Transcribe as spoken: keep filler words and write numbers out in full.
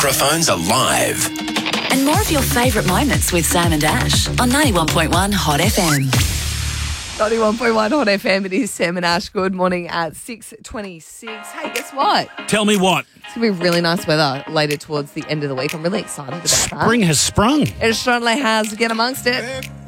microphones are live. And more of your favourite moments with Sam and Ash on ninety-one point one Hot F M. ninety-one point one Hot F M. It is Sam and Ash. Good morning at six twenty-six. Hey, guess what? Tell me what? It's going to be really nice weather later towards the end of the week. I'm really excited about that. Spring has sprung. It certainly has. Get amongst it.